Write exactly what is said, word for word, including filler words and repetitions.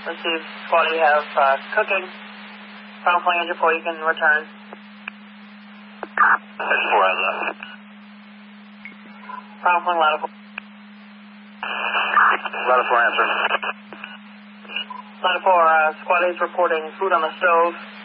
Let's see if squad you have uh, cooking. Ground flying engine four, you can return. Engine four has that. Ground flying ladder four. Ladder four answering. Ladder four, uh, squad is reporting food on the stove.